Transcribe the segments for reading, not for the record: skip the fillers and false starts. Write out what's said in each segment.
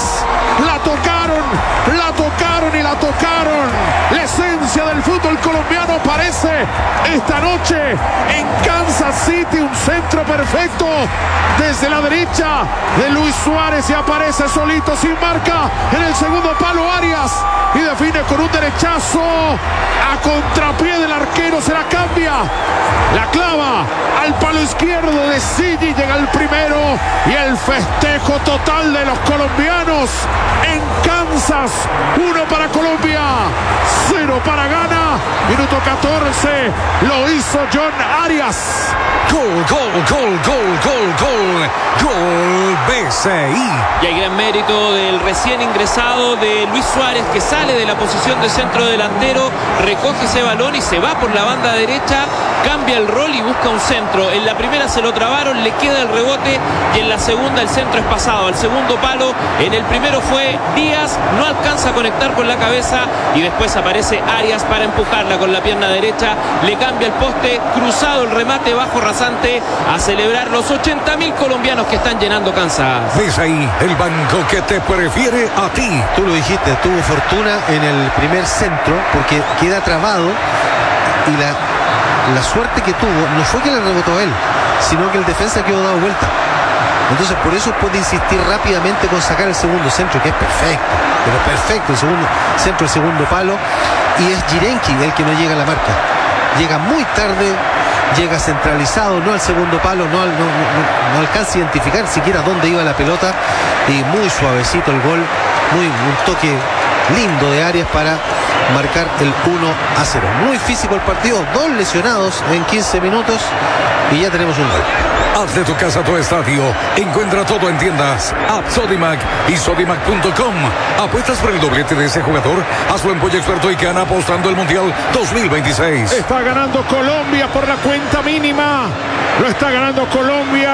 Arias. La tocaron y la tocaron. La esencia del fútbol colombiano aparece esta noche en Kansas City. Un centro perfecto desde la derecha de Luis Suárez y aparece solito sin marca en el segundo palo Arias y define con un derechazo a contrapié del arquero. Se la cambia, la clava al palo izquierdo de Sigi, llega el primero y el festejo total de los colombianos en Kansas. 1 para Colombia, 0 para Ghana. Minuto 14, lo hizo John Arias. Gol BCI. Y hay gran mérito del recién ingresado de Luis Suárez, que sale de la posición de centro delantero, recoge ese balón y se va por la banda derecha, cambia el rol y busca un centro. En la primera se lo trabaron, le queda el rebote y en la segunda el centro es pasado al segundo palo. En el primero fue Díaz, no alcanza a conectar con la cabeza y después aparece Arias para empujarla con la pierna derecha, le cambia el poste, cruzado el remate bajo rasante, a celebrar los 80.000 colombianos que están llenando Kansas. ¿Ves ahí el banco que te prefiere a ti? Tú lo dijiste, tuvo fortuna en el primer centro porque queda trabado y la suerte que tuvo no fue que le rebotó a él, sino que el defensa quedó dado vuelta. Entonces por eso puede insistir rápidamente con sacar el segundo centro, que es perfecto, pero perfecto, el segundo centro, el segundo palo, y es Jirenki el que no llega a la marca. Llega muy tarde, llega centralizado, no al segundo palo, no alcanza a identificar siquiera dónde iba la pelota, y muy suavecito el gol, un toque lindo de Arias para marcar el 1-0. Muy físico el partido, 2 lesionados en 15 minutos y ya tenemos un gol. Haz de tu casa tu estadio. Encuentra todo en tiendas App Sodimac y Sodimac.com. Apuestas por el doblete de ese jugador. Hazlo en Pollo Experto y gana apostando el Mundial 2026. Está ganando Colombia por la cuenta mínima. Lo está ganando Colombia.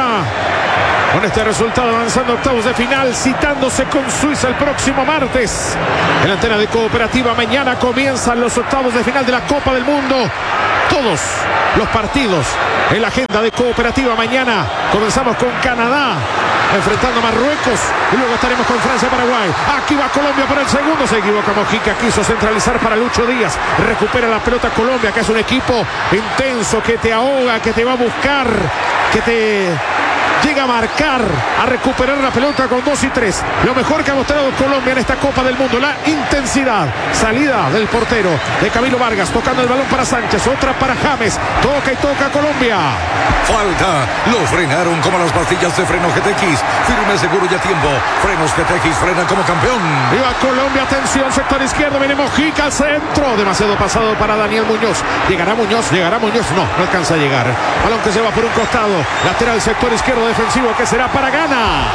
Con este resultado avanzando a octavos de final, citándose con Suiza el próximo martes. En la antena de Cooperativa mañana comienzan los octavos de final de la Copa del Mundo. Todos los partidos en la agenda de Cooperativa mañana. Comenzamos con Canadá enfrentando a Marruecos y luego estaremos con Francia-Paraguay. Aquí va Colombia para el segundo. Se equivoca Mojica, quiso centralizar para Lucho Díaz. Recupera la pelota Colombia, que es un equipo intenso, que te ahoga, que te va a buscar, que te llega a marcar, a recuperar la pelota con 2 y 3. Lo mejor que ha mostrado Colombia en esta Copa del Mundo, la intensidad. Salida del portero de Camilo Vargas, tocando el balón para Sánchez, otra para James, toca y toca Colombia. Falta, lo frenaron como las pastillas de freno GTX. Firme, seguro y a tiempo. Frenos GTX, frena como campeón. Viva Colombia, atención, sector izquierdo, viene Mojica al centro, demasiado pasado para Daniel Muñoz. Llegará Muñoz, no alcanza a llegar. Balón que se va por un costado, lateral sector izquierdo defensivo, que será para Ghana.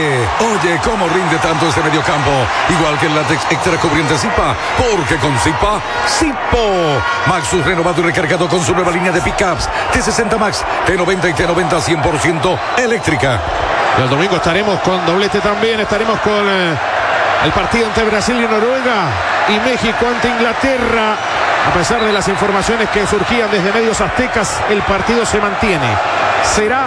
Oye, cómo rinde tanto este mediocampo. Igual que el látex extra cubriente Zipa, porque con Zipa, Zipo. Maxus renovado y recargado con su nueva línea de pickups T60 Max, T90 y T90 100% eléctrica. El domingo estaremos con doblete también, estaremos con el partido entre Brasil y Noruega y México ante Inglaterra. A pesar de las informaciones que surgían desde medios aztecas, el partido se mantiene. Será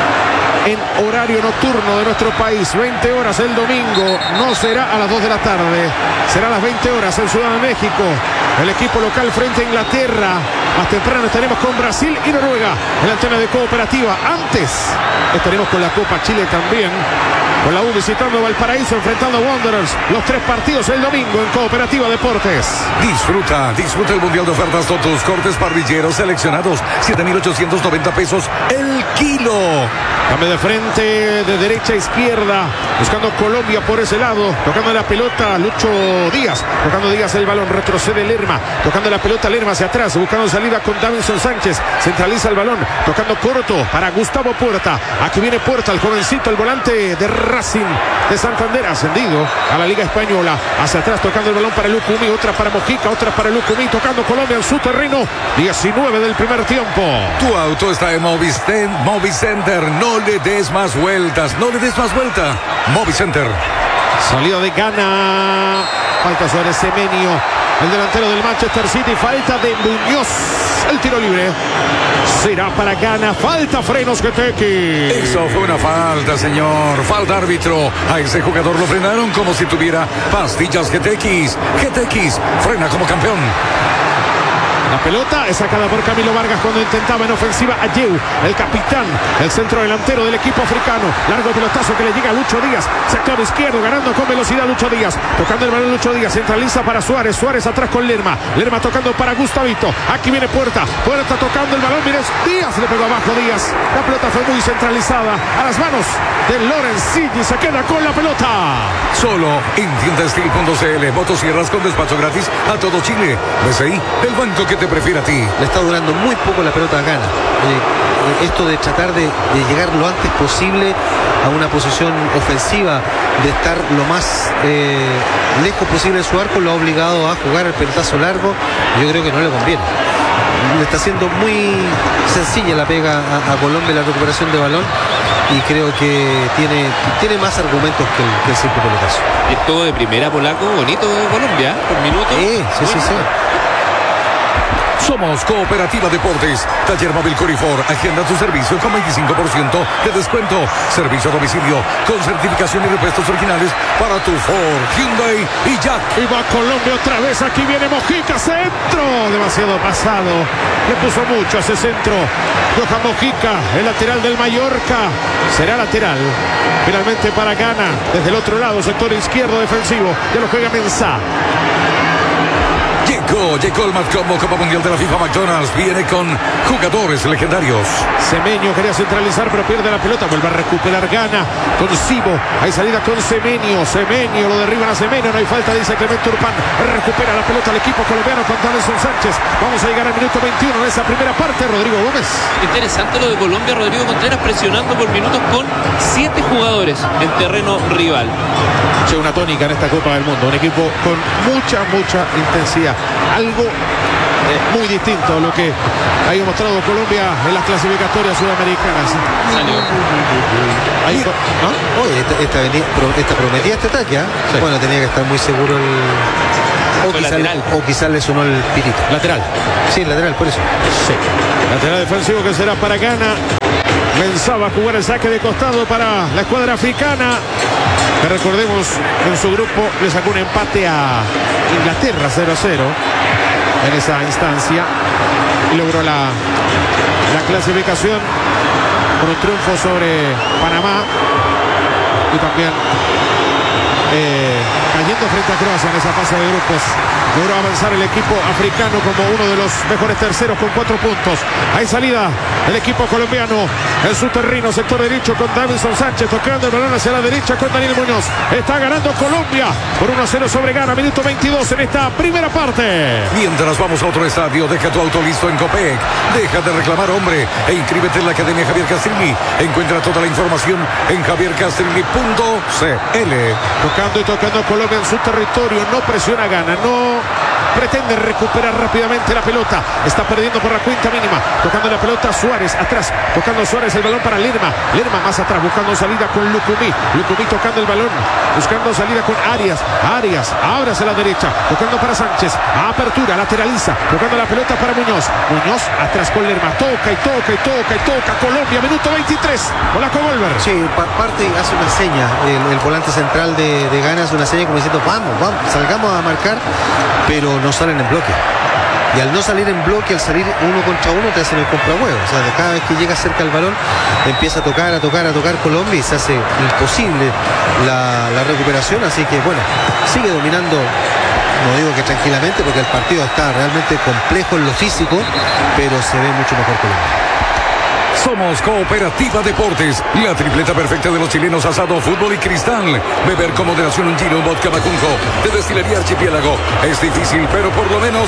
en horario nocturno de nuestro país, 20 horas el domingo, no será a las 2 de la tarde, será a las 20 horas en Ciudad de México. El equipo local frente a Inglaterra. Más temprano estaremos con Brasil y Noruega en la antena de Cooperativa. Antes estaremos con la Copa Chile también, con la U visitando Valparaíso, enfrentando a Wanderers. Los 3 partidos el domingo en Cooperativa Deportes. Disfruta el Mundial de ofertas Totus. Cortes parrilleros seleccionados, 7,890 pesos el kilo. Cambio de frente, de derecha a izquierda, buscando Colombia por ese lado, tocando la pelota Lucho Díaz, tocando Díaz el balón, retrocede Lerma, tocando la pelota Lerma hacia atrás, buscando salida con Davinson Sánchez, centraliza el balón, tocando corto para Gustavo Puerta. Aquí viene Puerta, el jovencito, el volante de Racing de Santander, ascendido a la Liga Española, hacia atrás, tocando el balón para Lucumí, otra para Mojica, otra para Lucumí, tocando Colombia en su terreno. 19 del primer tiempo. Tu auto está en Movicenter. No le des más vueltas. Movicenter. Salida de Ghana. Falta sobre Semenyo, el delantero del Manchester City. Falta de Muñoz. El tiro libre será para Ghana. Falta Frenos Geteki. Eso fue una falta, señor. Falta árbitro. A ese jugador lo frenaron como si tuviera pastillas Getekis. Getekis frena como campeón. La pelota es sacada por Camilo Vargas cuando intentaba en ofensiva a Yeu, el capitán, el centro delantero del equipo africano. Largo pelotazo que le llega a Lucho Díaz. Sector izquierdo, ganando con velocidad Lucho Díaz. Tocando el balón Lucho Díaz. Centraliza para Suárez. Suárez atrás con Lerma. Lerma tocando para Gustavito. Aquí viene Puerta. Puerta tocando el balón. Mires, Díaz le pegó abajo Díaz. La pelota fue muy centralizada a las manos de Lorenzini. Se queda con la pelota. Solo en tiendastil.cl. Motosierras con despacho gratis a todo Chile. BCI, el banco que te prefiere a ti. Le está durando muy poco la pelota a Ghana. Esto de tratar de llegar lo antes posible a una posición ofensiva, de estar lo más lejos posible de su arco, lo ha obligado a jugar el pelotazo largo. Yo creo que no le conviene. Le está haciendo muy sencilla la pega a Colombia la recuperación de balón, y creo que tiene más argumentos que el simple pelotazo. Y esto de primera, polaco, bonito de Colombia, por minuto. Sí. Somos Cooperativa Deportes. Taller Móvil Corifor. Agenda tu servicio con 25% de descuento. Servicio a domicilio con certificación y repuestos originales para tu Ford, Hyundai y Jack. Y va Colombia otra vez. Aquí viene Mojica. Centro. Demasiado pasado. Le puso mucho a ese centro. Johan Mojica, el lateral del Mallorca. Será lateral. Finalmente para Ghana. Desde el otro lado, sector izquierdo defensivo. Ya lo juega Mensah. Llegó el Match Combo Copa Mundial de la FIFA. McDonald's viene con jugadores legendarios. Semenyo quería centralizar, pero pierde la pelota. Vuelve a recuperar Ghana con Sibo. Hay salida con Semenyo. Semenyo, lo derriban a Semenyo. No hay falta, dice Clemente Urpán. Recupera la pelota el equipo colombiano con Davinson Sánchez. Vamos a llegar al minuto 21 de esa primera parte. Rodrigo Gómez. Interesante lo de Colombia. Rodrigo Contreras presionando por minutos con 7 jugadores en terreno rival. Una tónica en esta Copa del Mundo. Un equipo con mucha intensidad. Algo muy distinto a lo que ha mostrado Colombia en las clasificatorias sudamericanas. Salió. ¿No? Oye, esta prometía este ataque, ¿eh? Sí. Bueno, tenía que estar muy seguro o quizás le sonó el pitito. Lateral. Sí, lateral, por eso. Sí. Lateral defensivo que será para Ghana. Pensaba jugar el saque de costado para la escuadra africana, que recordemos en su grupo le sacó un empate a Inglaterra 0-0 en esa instancia y logró la clasificación con un triunfo sobre Panamá y también cayendo frente a Croacia en esa fase de grupos. Logró avanzar el equipo africano como uno de los mejores terceros con 4 puntos. Hay salida el equipo colombiano en su terreno, sector derecho con Davinson Sánchez, tocando el balón hacia la derecha con Daniel Muñoz. Está ganando Colombia por 1-0 sobre Ghana, minuto 22 en esta primera parte. Mientras vamos a otro estadio, deja tu auto listo en Copec. Deja de reclamar, hombre, e inscríbete en la Academia Javier Castrilli. Encuentra toda la información en javiercastrilli.cl. Tocando Colombia en su territorio, no presiona Ghana, no pretende recuperar rápidamente la pelota, está perdiendo por la cuenta mínima, tocando la pelota Suárez atrás, tocando Suárez el balón para Lerma más atrás, buscando salida con Lucumí tocando el balón, buscando salida con Arias abre hacia la derecha, tocando para Sánchez, apertura, lateraliza, tocando la pelota para Muñoz atrás con Lerma, toca, Colombia, minuto 23, Polaco Golver. Sí, parte hace una seña, el volante central de Ghana hace una seña como diciendo vamos, salgamos a marcar, pero no salen en bloque. Y al no salir en bloque, al salir uno contra uno, te hacen el comprahuevo. O sea, cada vez que llega cerca el balón, empieza a tocar Colombia y se hace imposible la recuperación. Así que bueno, sigue dominando, no digo que tranquilamente, porque el partido está realmente complejo en lo físico, pero se ve mucho mejor Colombia. Somos Cooperativa Deportes, la tripleta perfecta de los chilenos: asado, fútbol y cristal. Beber con moderación un gin, un vodka Macunco de Destilería Archipiélago. Es difícil, pero por lo menos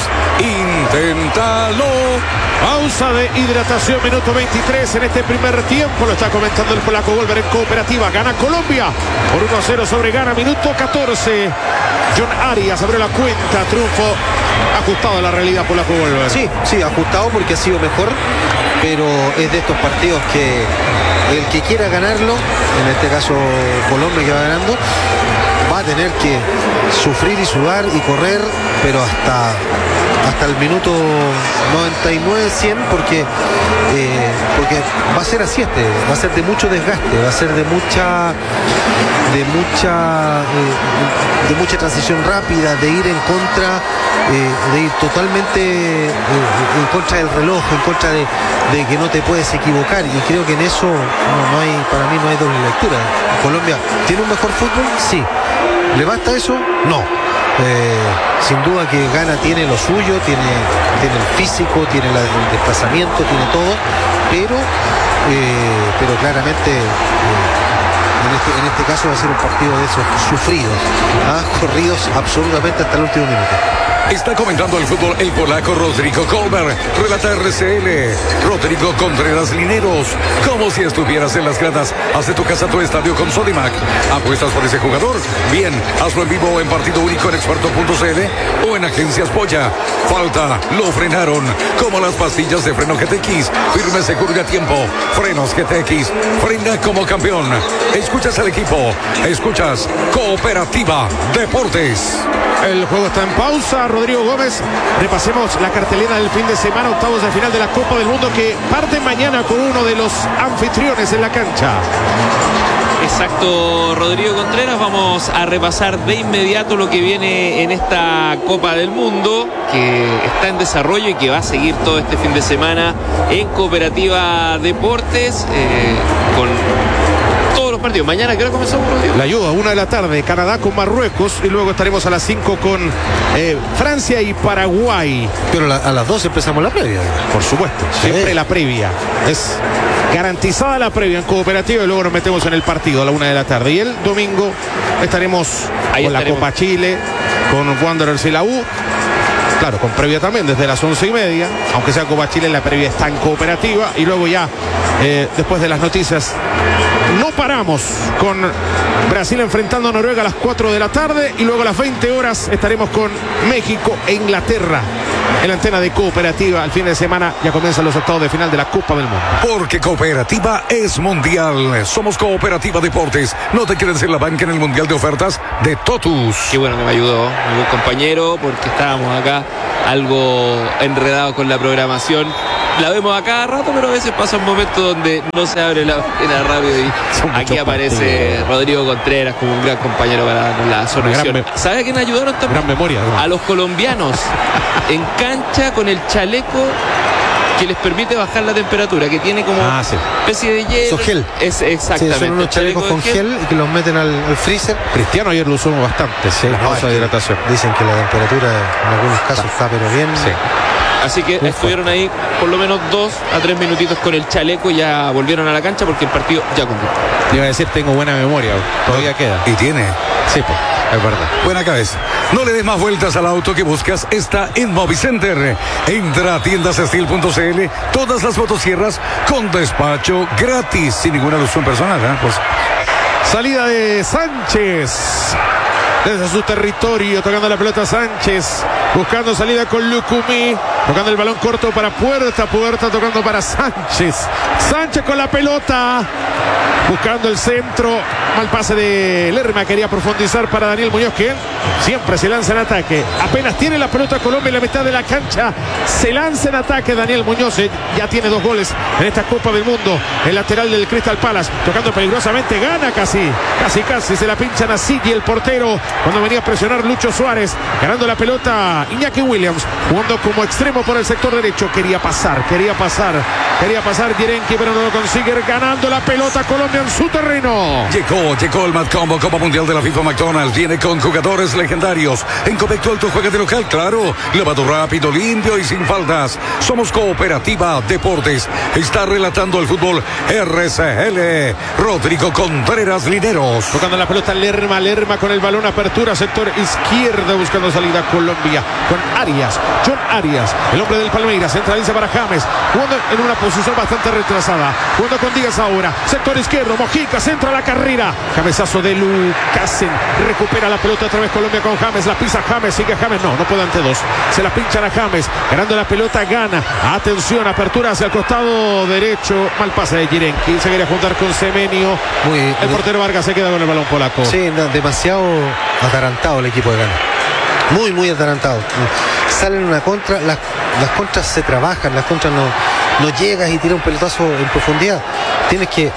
inténtalo. Pausa de hidratación, minuto 23 en este primer tiempo. Lo está comentando el Polaco Golver en Cooperativa. Gana Colombia por 1-0 sobre Ghana, minuto 14. John Arias abrió la cuenta, triunfo ajustado a la realidad, Polaco Golver. Sí, ajustado porque ha sido mejor, pero es de estos partidos que el que quiera ganarlo, en este caso Colombia que va ganando, va a tener que sufrir y sudar y correr, pero hasta el minuto 99-100, porque va a ser así, va a ser de mucho desgaste, va a ser de mucha transición rápida, de ir en contra, de ir totalmente en contra del reloj, en contra de que no te puedes equivocar, y creo que en eso para mí no hay doble lectura. Colombia tiene un mejor fútbol, sí. ¿Le basta eso? No. Sin duda que Ghana tiene lo suyo, tiene el físico, tiene el desplazamiento, tiene todo, pero claramente en este caso va a ser un partido de esos sufridos, corridos absolutamente hasta el último minuto. Está comentando el fútbol el polaco Rodrigo Kolber. Relata RCL. Rodrigo Contreras Lineros. Como si estuvieras en las gradas. Hace tu casa tu estadio con Sodimac. ¿Apuestas por ese jugador? Bien, hazlo en vivo en partido único en experto.cl o en Agencias Polla. Falta, lo frenaron. Como las pastillas de freno GTX. Firme, seguro y a tiempo. Frenos GTX. Frena como campeón. Escuchas al equipo. Escuchas Cooperativa Deportes. El juego está en pausa. Rodrigo Gómez, repasemos la cartelera del fin de semana, octavos de final de la Copa del Mundo, que parte mañana con uno de los anfitriones en la cancha. Exacto, Rodrigo Contreras. Vamos a repasar de inmediato lo que viene en esta Copa del Mundo, que está en desarrollo y que va a seguir todo este fin de semana en Cooperativa Deportes, con todos los partidos. Mañana, ¿qué hora comenzamos, Rodrigo? La ayuda, 1 de la tarde, Canadá con Marruecos, y luego estaremos a las 5 con Francia y Paraguay. Pero a las 2 empezamos la previa. Por supuesto, siempre la previa. Es garantizada la previa en Cooperativa, y luego nos metemos en el partido a la 1 de la tarde. Y el domingo estaremos con la Copa Chile, con Wanderers y la U. Claro, con previa también desde las 11:30, aunque sea Copa Chile, la previa está en Cooperativa. Y luego ya, después de las noticias, no paramos con Brasil enfrentando a Noruega a las 4 de la tarde. Y luego a las 20 horas estaremos con México e Inglaterra en la antena de Cooperativa. El fin de semana ya comienzan los octavos de final de la Copa del Mundo. Porque Cooperativa es mundial. Somos Cooperativa Deportes. No te quedes en la banca en el Mundial de Ofertas de Totus. Qué bueno que me ayudó mi buen compañero, porque estábamos acá algo enredados con la programación. La vemos a cada rato, pero a veces pasa un momento donde no se abre la radio y aquí aparece Rodrigo Contreras como un gran compañero para darnos la solución. ¿Sabe a quién ayudaron también? Gran memoria, ¿no? A los colombianos en cancha con el chaleco que les permite bajar la temperatura, que tiene como especie de hielo. Eso gel. Exactamente. Sí, son unos chalecos con gel y que los meten al freezer. Cristiano ayer lo usó bastante, de hidratación. Dicen que la temperatura en algunos casos está pero bien. Sí. Así que estuvieron ahí por lo menos 2 a 3 minutitos con el chaleco y ya volvieron a la cancha porque el partido ya cumplió. Iba a decir, tengo buena memoria, todavía queda. Y tiene. Sí, pues, es verdad. Buena cabeza. No le des más vueltas al auto que buscas, está en Movicenter. Entra a tiendasestil.cl, todas las motosierras con despacho gratis, sin ninguna alusión personal, pues. Salida de Sánchez. Desde su territorio, tocando la pelota Sánchez, buscando salida con Lucumí, tocando el balón corto para Puerta tocando para Sánchez. Sánchez con la pelota, buscando el centro, mal pase de Lerma, quería profundizar para Daniel Muñoz, que siempre se lanza en ataque. Apenas tiene la pelota Colombia en la mitad de la cancha, se lanza en ataque Daniel Muñoz, ya tiene 2 goles en esta Copa del Mundo. El lateral del Crystal Palace, tocando peligrosamente, gana casi, se la pinchan a Sigi, el portero, cuando venía a presionar Lucho Suárez, ganando la pelota Iñaki Williams, jugando como extremo por el sector derecho, quería pasar Yerenki, pero no lo consigue, ganando la pelota Colombia en su terreno. Llegó el Mad Combo, Copa Mundial de la FIFA McDonald's, viene con jugadores legendarios. En Copectual tú juegas de local, claro, lavado rápido, limpio y sin faltas. Somos Cooperativa Deportes. Está relatando el fútbol RCL, Rodrigo Contreras Lineros. Tocando la pelota Lerma con el balón, apertura, sector izquierdo, buscando salida Colombia, con Arias, John Arias, el hombre del Palmeiras, centraliza para James, jugando en una posición posición bastante retrasada. Jugando con Díaz ahora. Sector izquierdo. Mojica. Centro a la carrera. Cabezazo de Lucasen. Recupera la pelota otra vez Colombia con James. La pisa James. Sigue James. No puede ante dos. Se la pinchan a James. Ganando la pelota. Gana. Atención. Apertura hacia el costado derecho. Mal pase de Jirenki. Se quería juntar con Semenio. El portero Vargas se queda con el balón polaco. Sí, demasiado atarantado el equipo de Ghana. Muy atarantado. Salen una contra, las contras se trabajan, las contras no llegas y tiras un pelotazo en profundidad. Tienes que,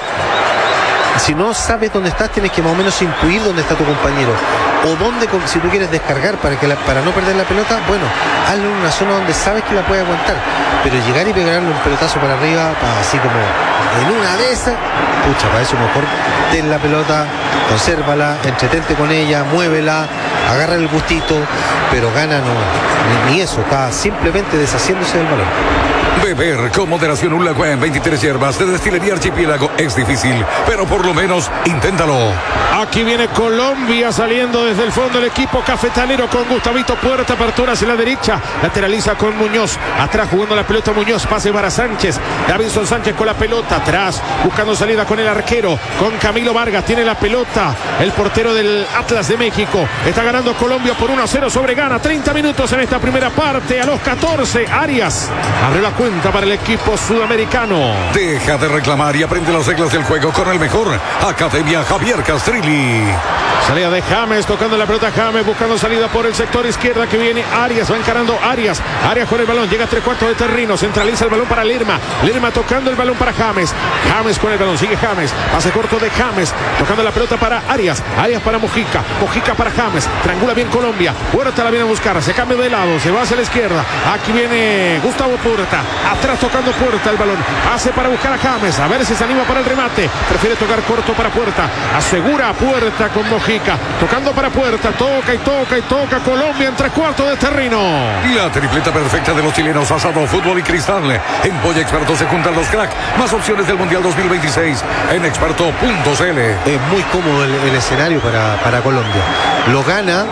si no sabes dónde estás, tienes que más o menos intuir dónde está tu compañero. O dónde, si tú quieres descargar para no perder la pelota, bueno, hazlo en una zona donde sabes que la puede aguantar. Pero llegar y pegarle un pelotazo para arriba, así como en una de esas, pucha, para eso mejor ten la pelota, consérvala, entretente con ella, muévela, agarra el gustito, pero Ghana no, ni eso, está simplemente deshaciéndose del balón. Beber con moderación un lago en 23 hierbas de Destilería Archipiélago es difícil, pero por lo menos inténtalo. Aquí viene Colombia saliendo desde el fondo el equipo cafetalero con Gustavito Puerta, apertura hacia la derecha, lateraliza con Muñoz, atrás jugando la pelota Muñoz, pase para Sánchez, Davinson Sánchez con la pelota, atrás, buscando salida con el arquero, con Camilo Vargas, tiene la pelota, el portero del Atlas de México, está ganando Colombia por 1-0 sobre Ghana, 30 minutos en esta primera parte, a los 14, Arias abre la cuenta para el equipo sudamericano. Deja de reclamar y aprende las reglas del juego con el mejor Academia Javier Castrilli. Salida de James, tocando la pelota James, buscando salida por el sector izquierda que viene Arias, va encarando Arias con el balón, llega a 3/4 de terreno, centraliza el balón para Lerma tocando el balón para James con el balón, sigue James, pase corto de James, tocando la pelota para Arias para Mojica para James, triangula bien Colombia, Puerta la viene a buscar, se cambia de lado, se va hacia la izquierda, aquí viene Gustavo Puerta, atrás tocando Puerta el balón, hace para buscar a James, a ver si se anima para el remate, prefiere tocar corto para Puerta, asegura a Puerta con Mojica, tocando para Puerta, toca Colombia en 3/4 de terreno. La tripleta perfecta de los chilenos, asado, fútbol y cristal. En Polla Experto se juntan los cracks, más opciones del Mundial 2026 en experto.cl. Es muy cómodo el escenario para Colombia. Lo gana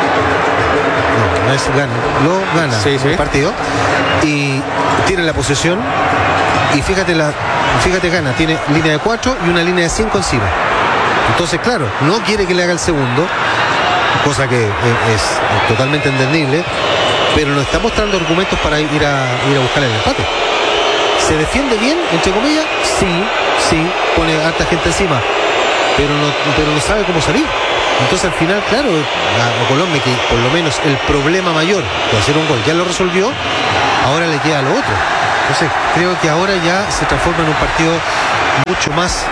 el partido y tiene la posesión y fíjate Ghana tiene línea de 4 y una línea de 5 encima. Entonces, claro, no quiere que le haga el segundo, cosa que es totalmente entendible, pero nos está mostrando argumentos para ir a buscar el empate. ¿Se defiende bien, entre comillas? Sí, pone harta gente encima, pero no sabe cómo salir. Entonces, al final, claro, a Colombia, que por lo menos el problema mayor de hacer un gol ya lo resolvió, ahora le queda lo otro. Entonces, creo que ahora ya se transforma en un partido mucho más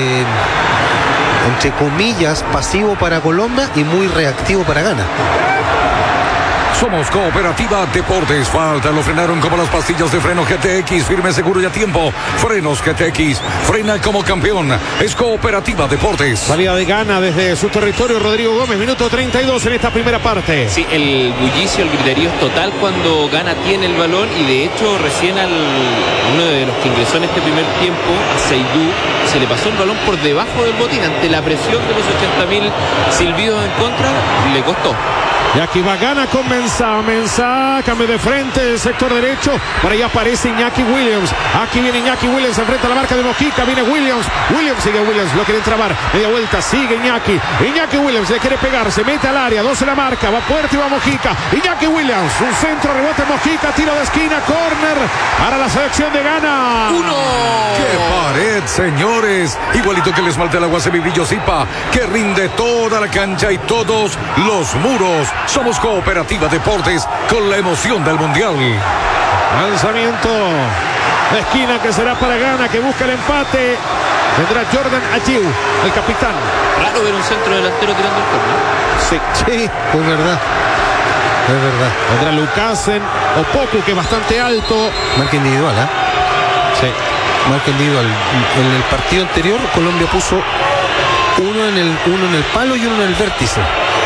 entre comillas, pasivo para Colombia y muy reactivo para Ghana. Somos Cooperativa Deportes. Falta, lo frenaron como las pastillas de freno GTX. Firme, seguro y a tiempo. Frenos GTX. Frena como campeón. Es Cooperativa Deportes. Salida de Ghana desde su territorio. Rodrigo Gómez, minuto 32 en esta primera parte. Sí, el bullicio, el griterío es total cuando Ghana tiene el balón. Y de hecho, recién uno de los que ingresó en este primer tiempo, a Seydou, se le pasó el balón por debajo del botín. Ante la presión de los 80.000 silbidos en contra, le costó. Y aquí va Ghana con Mensah, cambio de frente, el sector derecho, por ahí aparece Iñaki Williams, aquí viene Iñaki Williams, enfrenta a la marca de Mojica, viene Williams, sigue Williams, lo quiere trabar, media vuelta, sigue Iñaki Williams, le quiere pegar, se mete al área, 12 la marca, va Puerta y va Mojica, Iñaki Williams, un centro, rebote Mojica, tiro de esquina, córner, para la selección de Ghana. ¡Qué pared, señores! Igualito que el esmalte al agua Semibrillo Zipa, que rinde toda la cancha y todos los muros. Somos Cooperativa Deportes con la emoción del Mundial. Lanzamiento de esquina que será para Ghana, que busca el empate. Vendrá Jordan Ayew, el capitán. Raro ver un centro delantero tirando el córner. Sí, es verdad. Vendrá Lucasen, Opoku, que es bastante alto. Marca individual, ¿eh? Sí. Marca individual. En el partido anterior, Colombia puso uno en el palo y uno en el vértice.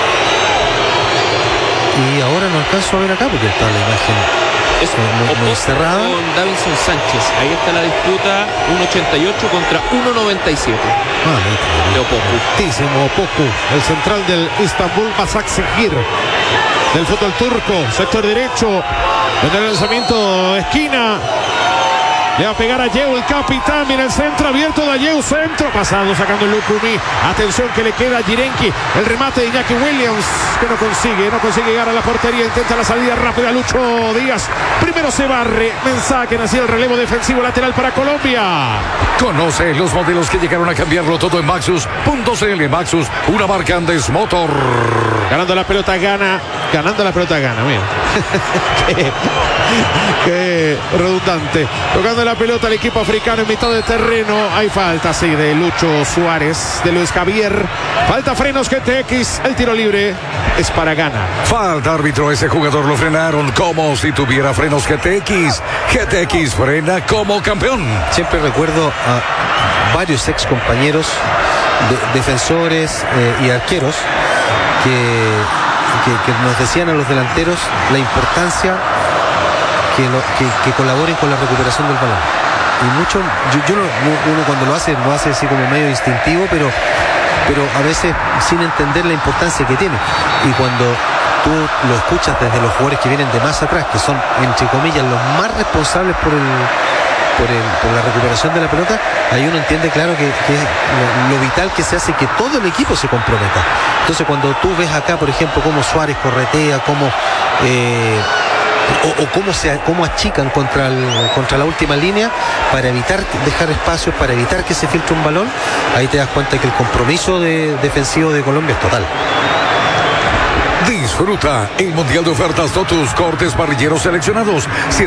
Y ahora no alcanzo a ver acá porque está la imagen muy cerrada. Con Davinson Sánchez, ahí está la disputa, 1.88 contra 1.97 de Opoku. Opoku, el central del Istanbul Başakşehir del fútbol turco, sector derecho, en el lanzamiento esquina. Le va a pegar a Yeu, el capitán. Mira el centro abierto de Yeu. Centro pasado, sacando el Lukumi. Atención que le queda a Jirenki. El remate de Iñaki Williams, que no consigue llegar a la portería. Intenta la salida rápida Lucho Díaz. Primero se barre Mensah, que nació el relevo defensivo lateral para Colombia. Conoce los modelos que llegaron a cambiarlo todo en Maxus.cl. Maxus, una marca Andes Motor. Ganando la pelota gana. Mira. Qué redundante. Tocando la pelota el equipo africano en mitad de terreno. Hay falta, sí, de Lucho Suárez, de Luis Javier. Falta Frenos GTX. El tiro libre es para Ghana. Falta, árbitro. Ese jugador lo frenaron como si tuviera frenos GTX. GTX frena como campeón. Siempre recuerdo a varios ex compañeros, defensores y arqueros que nos decían a los delanteros la importancia que colaboren con la recuperación del balón. Y mucho, uno cuando lo hace así como medio instintivo, pero a veces sin entender la importancia que tiene. Y cuando tú lo escuchas desde los jugadores que vienen de más atrás, que son entre comillas los más responsables por la recuperación de la pelota, ahí uno entiende claro que es lo vital que se hace que todo el equipo se comprometa. Entonces cuando tú ves acá, por ejemplo, cómo Suárez corretea, cómo cómo achican contra la última línea para evitar dejar espacios, para evitar que se filtre un balón, ahí te das cuenta que el compromiso defensivo de Colombia es total. Disfruta el Mundial de Ofertas Totus, cortes parrilleros seleccionados,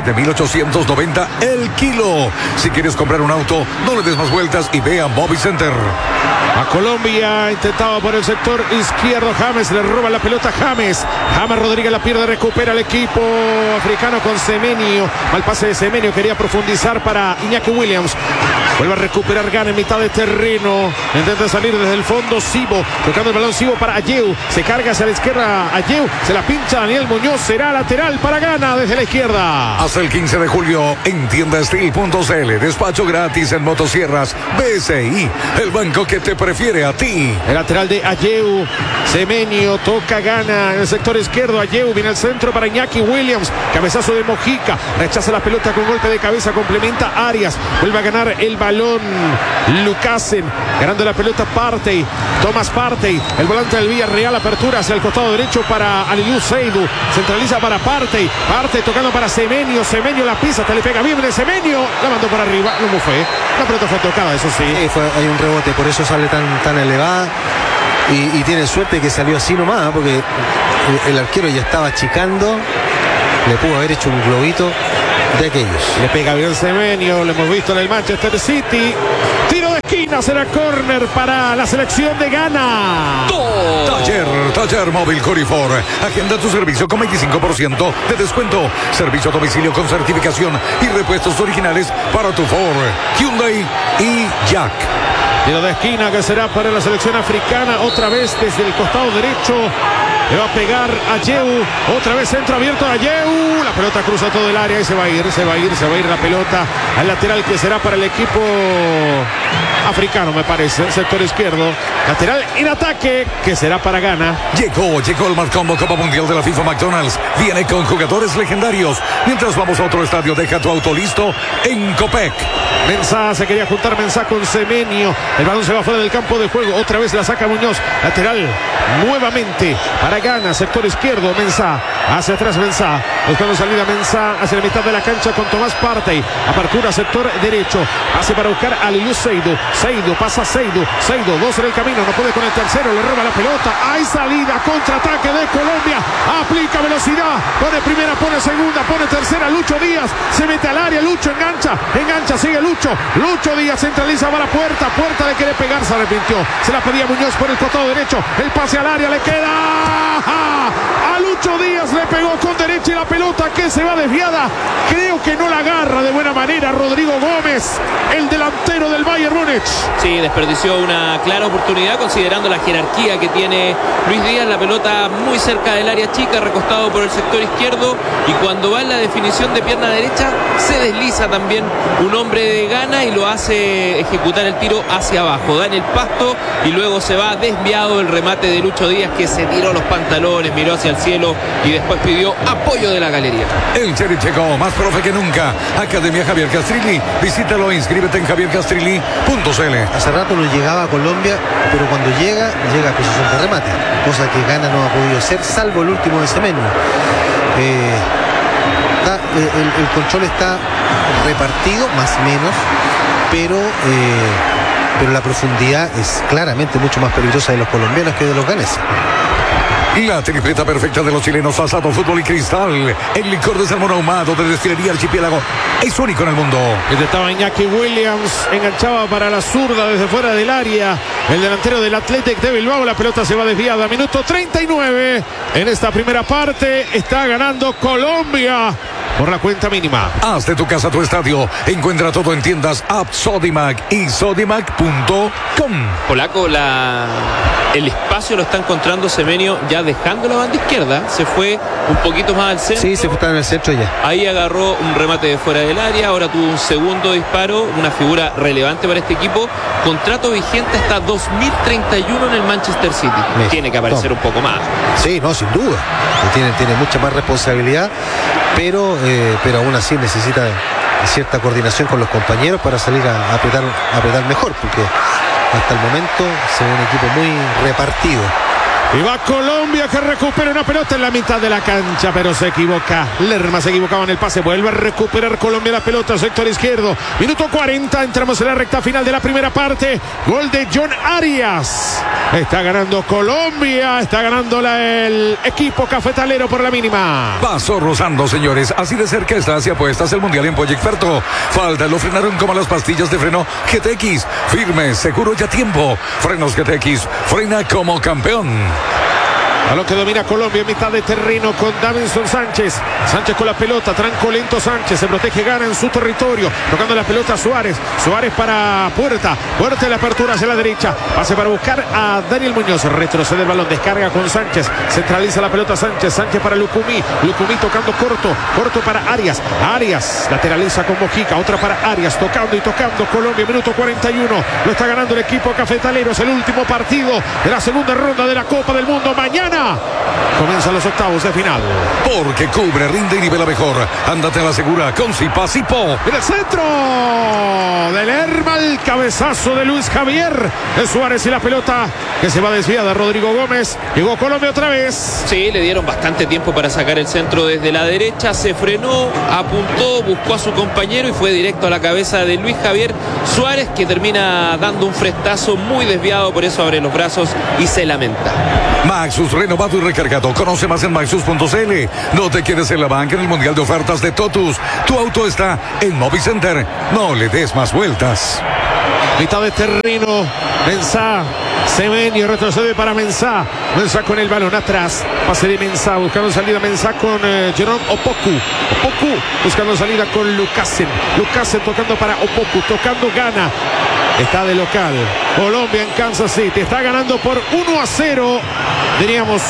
7,890 el kilo. Si quieres comprar un auto, no le des más vueltas y ve a Mobi Center. A Colombia, intentaba por el sector izquierdo James, le roba la pelota James Rodríguez la pierde, recupera el equipo africano con Semenyo. Mal pase de Semenyo, quería profundizar para Iñaki Williams. Vuelve a recuperar Ghana en mitad de terreno. Intenta salir desde el fondo Sibo, tocando el balón Sibo para Ayew. Se carga hacia la izquierda Ayew, se la pincha Daniel Muñoz. Será lateral para Ghana desde la izquierda. Hasta el 15 de julio en tiendasteel.cl. Despacho gratis en motosierras. BCI, el banco que te prefiere a ti. El lateral de Ayew. Semenyo toca Ghana en el sector izquierdo. Ayew viene al centro para Iñaki Williams. Cabezazo de Mojica. Rechaza la pelota con golpe de cabeza. Complementa Arias. Vuelve a ganar el balón Lucasen, ganando la pelota Partey, Thomas Partey, el volante del Villarreal, apertura hacia el costado derecho para Aliou Seydou, centraliza para Partey tocando para Semenyo la pisa, te le pega bien de Semenyo, la mandó por arriba, no fue, la pelota fue tocada, eso sí. Hay un rebote, por eso sale tan elevada y tiene suerte que salió así nomás, porque el arquero ya estaba achicando, le pudo haber hecho un globito de aquellos. Le pega bien Semenyo, lo hemos visto en el Manchester City. Tiro de esquina, será córner para la selección de Ghana. Taller Móvil Corifor. Agenda tu servicio con 25% de descuento. Servicio a domicilio con certificación y repuestos originales para tu Ford, Hyundai y Jack. Tiro de esquina que será para la selección africana. Otra vez desde el costado derecho. Le va a pegar a Ayew. Otra vez centro abierto a Ayew. La pelota cruza todo el área y se va a ir la pelota al lateral que será para el equipo africano, me parece. Sector izquierdo. Lateral en ataque que será para Ghana. Llegó el Marcombo Copa Mundial de la FIFA McDonald's. Viene con jugadores legendarios. Mientras vamos a otro estadio, deja tu auto listo en Copec. Mensah, se quería juntar Mensah con Semenyo. El balón se va fuera del campo de juego. Otra vez la saca Muñoz. Lateral nuevamente para Ghana. Sector izquierdo. Mensah. Hacia atrás Mensah. Buscando salida Mensah hacia la mitad de la cancha con Thomas Partey. Apertura sector derecho. Hace para buscar a Aliou Seydou. Seydou pasa Seydou. Dos en el camino. No puede con el tercero. Le roba la pelota. Hay salida. Contraataque de Colombia. Aplica velocidad. Pone primera, pone segunda, pone tercera. Lucho Díaz se mete al área. Lucho engancha. Sigue Lucho Díaz centraliza, va a la puerta le quiere pegar, se arrepintió, se la pedía Muñoz por el costado derecho, el pase al área, le queda a Lucho Díaz, le pegó con derecha y la pelota que se va desviada, creo que no la agarra de buena manera Rodrigo Gómez, el delantero del Bayern Múnich. Sí, desperdició una clara oportunidad oportunidad, considerando la jerarquía que tiene Luis Díaz. La pelota muy cerca del área chica, recostado por el sector izquierdo, y cuando va en la definición de pierna derecha se desliza también un hombre de Ghana y lo hace ejecutar el tiro hacia abajo, da en el pasto y luego se va desviado el remate de Lucho Díaz, que se tiró los pantalones, miró hacia el cielo y después pidió apoyo de la galería. El Cherry llegó más profe que nunca. Academia Javier Castrilli. Visítalo e inscríbete en javiercastrilli.cl. Hace rato no llegaba a Colombia, pero cuando llega a posición de remate, cosa que Ghana no ha podido hacer, salvo el último de Semenyo. El control está repartido, más o menos, pero la profundidad es claramente mucho más peligrosa de los colombianos que de los ganeses. La tripleta perfecta de los chilenos, Asado, Fútbol y Cristal. El licor de salmón ahumado de Destilería Archipiélago es único en el mundo. Estaba Iñaki Williams, enganchaba para la zurda desde fuera del área. El delantero del Athletic de Bilbao, la pelota se va desviada. Minuto 39 en esta primera parte. Está ganando Colombia por la cuenta mínima. Haz de tu casa tu estadio. Encuentra todo en tiendas App Sodimac y sodimac.com. Polaco, el espacio lo está encontrando Semenyo ya dejando la banda izquierda. Se fue un poquito más al centro. Sí, se fue en el centro ya. Ahí agarró un remate de fuera del área. Ahora tuvo un segundo disparo. Una figura relevante para este equipo. Contrato vigente hasta 2031 en el Manchester City. Tiene que aparecer un poco más. Sí, no, sin duda. Tiene mucha más responsabilidad, pero aún así necesita cierta coordinación con los compañeros para salir a apretar mejor, porque hasta el momento se ve un equipo muy repartido. Y va Colombia, que recupera una pelota en la mitad de la cancha, pero se equivoca. Lerma se equivocaba en el pase. Vuelve a recuperar Colombia la pelota, sector izquierdo. Minuto 40, entramos en la recta final de la primera parte. Gol de John Arias. Está ganando Colombia, está ganando el equipo cafetalero por la mínima. Pasó rozando, señores. Así de cerca está, si apuestas el Mundial en Pollo Experto. Falta, lo frenaron como las pastillas de freno GTX. Firme, seguro y a tiempo. Frenos GTX, frena como campeón. A lo que domina Colombia en mitad de terreno con Davinson Sánchez. Sánchez con la pelota, tranco lento Sánchez. Se protege, gana en su territorio. Tocando la pelota Suárez. Suárez para Puerta. Puerta de la apertura hacia la derecha. Pase para buscar a Daniel Muñoz. Retrocede el balón, descarga con Sánchez. Centraliza la pelota Sánchez. Sánchez para Lucumí. Lucumí tocando corto. Corto para Arias. Arias lateraliza con Mojica. Otra para Arias. Tocando y tocando Colombia. Minuto 41. Lo está ganando el equipo cafetalero. Es el último partido de la segunda ronda de la Copa del Mundo. Mañana comienzan los octavos de final. Porque cubre, rinde y nivela mejor. Ándate a la segura con Zipa Zipo. En el centro de Lerma, el cabezazo de Luis Javier de Suárez y la pelota que se va desviada. Rodrigo Gómez. Llegó Colombia otra vez. Sí, le dieron bastante tiempo para sacar el centro desde la derecha. Se frenó, apuntó, buscó a su compañero y fue directo a la cabeza de Luis Javier Suárez, que termina dando un frestazo muy desviado. Por eso abre los brazos y se lamenta. Maxus, renovado y recargado. Conoce más en maxus.cl. No te quedes en la banca en el Mundial de Ofertas de Totus. Tu auto está en Movicenter. No le des más vueltas. Mitad de terreno. Mensah. Semenyo retrocede para Mensah. Mensah con el balón atrás. Pase de Mensah. Buscando salida Mensah con Jerome Opoku. Opoku buscando salida con Lucasen. Lucasen tocando para Opoku. Tocando Ghana. Está de local. Colombia en Kansas City. Está ganando por 1-0. Diríamos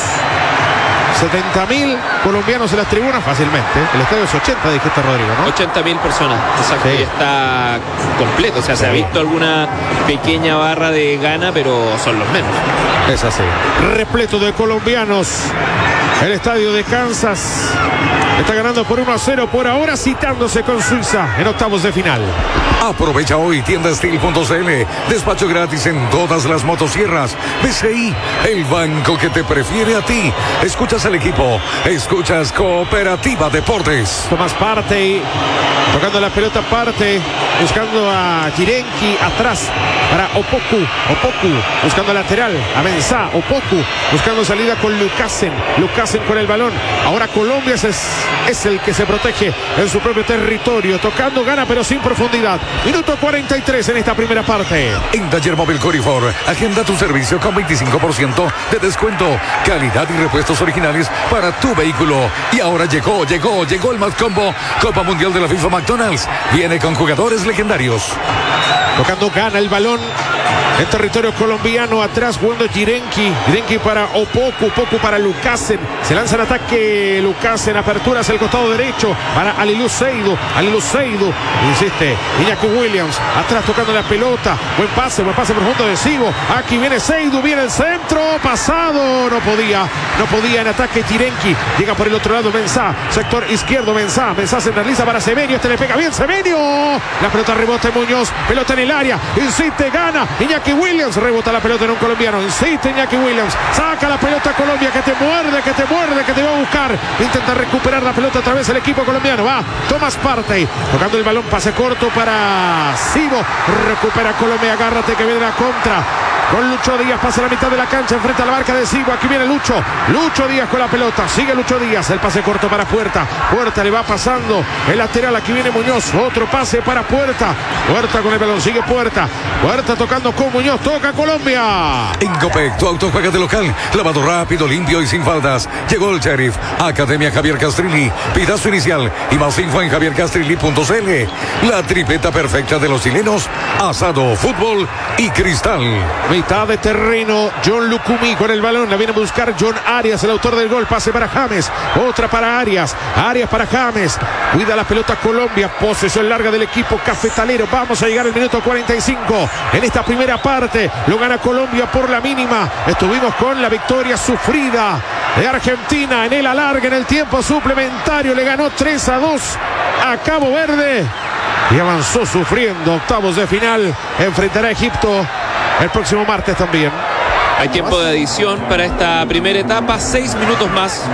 70.000 colombianos en las tribunas fácilmente. El estadio es 80, dijiste, Rodrigo, ¿no? 80.000 personas. Exacto. Sí. Y está completo. O sea, Sí. se ha visto alguna pequeña barra de Ghana, pero son los menos. Es así. Repleto de colombianos. El estadio de Kansas está ganando por 1-0 por ahora, citándose con Suiza en octavos de final. Aprovecha hoy tiendastil.cl. Despacho gratis en todas las motosierras. BCI, el banco que te prefiere a ti. Escuchas al equipo. Escuchas Cooperativa Deportes. Tomás Partey tocando la pelota, Partey buscando a Jirenki atrás para Opoku. Opoku buscando lateral a Mensah. Opoku buscando salida con Lucasen. Lucasen con el balón. Ahora Colombia es el que se protege en su propio territorio. Tocando, gana pero sin profundidad. Minuto 43 en esta primera parte. En Taller Móvil Corifor, agenda tu servicio con 25% de descuento, calidad y repuestos originales para tu vehículo. Y ahora llegó el Más Combo Copa Mundial de la FIFA McDonald's. Viene con jugadores legendarios. Tocando, gana el balón En territorio colombiano, atrás jugando Jirenki para Opoku, Opoku para Lucasen. Se lanza en ataque Lucasen, apertura hacia el costado derecho para Alilu Seidu, insiste Iñaki Williams, atrás tocando la pelota, buen pase profundo de Sigo. Aquí viene Seidu, viene el centro, pasado, no podía en ataque Jirenki. Llega por el otro lado Mensah, sector izquierdo Mensah centraliza para Semenyo, le pega bien Semenyo. La pelota rebota en Muñoz, pelota en el área, insiste, gana Iñaki Williams, rebota la pelota en un colombiano, insiste Iñaki Williams, saca la pelota a Colombia, que te muerde, que te va a buscar, intenta recuperar la pelota otra vez el equipo colombiano, va Thomas Partey, tocando el balón, pase corto para Sibo, recupera Colombia, agárrate que viene la contra. Con Lucho Díaz, pasa la mitad de la cancha, enfrenta a la marca de Sigo, aquí viene Lucho Díaz con la pelota, sigue Lucho Díaz, el pase corto para Puerta le va pasando el lateral, aquí viene Muñoz, otro pase para Puerta con el balón, sigue Puerta tocando con Muñoz, toca Colombia. En Copec, tu auto juega de local, lavado rápido, limpio y sin faltas. Llegó el Sheriff, Academia Javier Castrilli, pida su inicial y más info en javiercastrilli.cl. La tripleta perfecta de los chilenos, asado, fútbol y cristal. Mitad de terreno, John Lucumí con el balón, la viene a buscar John Arias, el autor del gol, pase para James, otra para Arias para James, cuida la pelota Colombia, posesión larga del equipo cafetalero, vamos a llegar al minuto 45, en esta primera parte, lo gana Colombia por la mínima, estuvimos con la victoria sufrida de Argentina en el alargue, en el tiempo suplementario, le ganó 3-2 a Cabo Verde y avanzó sufriendo, octavos de final, enfrentará a Egipto el próximo martes también. Hay tiempo de adición para esta primera etapa, 6 minutos más.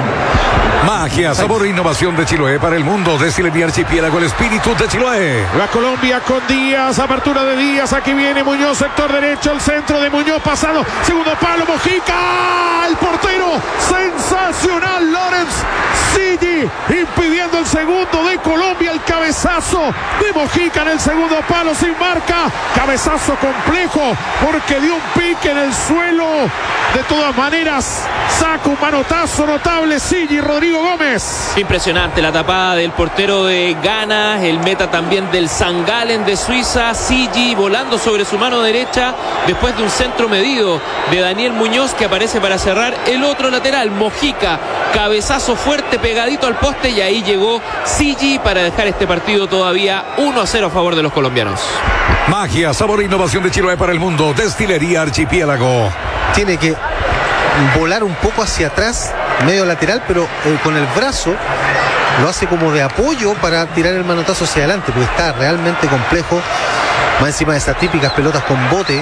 Magia, sabor e innovación de Chiloé para el mundo. Destilería Archipiélago, el espíritu de Chiloé. Va Colombia con Díaz, apertura de Díaz, aquí viene Muñoz, sector derecho, el centro de Muñoz, pasado, segundo palo, Mojica, el portero, sensacional, Lorenz Sigi, impidiendo el segundo de Colombia, el cabezazo de Mojica en el segundo palo, sin marca, cabezazo complejo, porque dio un pique en el suelo, de todas maneras, saca un manotazo notable, Sigi Rodrigo Gómez. Impresionante la tapada del portero de Ghana, el meta también del St. Gallen de Suiza, Sigi volando sobre su mano derecha después de un centro medido de Daniel Muñoz que aparece para cerrar el otro lateral, Mojica, cabezazo fuerte pegadito al poste y ahí llegó Sigi para dejar este partido todavía 1-0 a favor de los colombianos. Magia, sabor e innovación de Chiloé para el mundo. Destilería Archipiélago. Tiene que volar un poco hacia atrás, medio lateral, pero con el brazo lo hace como de apoyo para tirar el manotazo hacia adelante, porque está realmente complejo, más encima de esas típicas pelotas con bote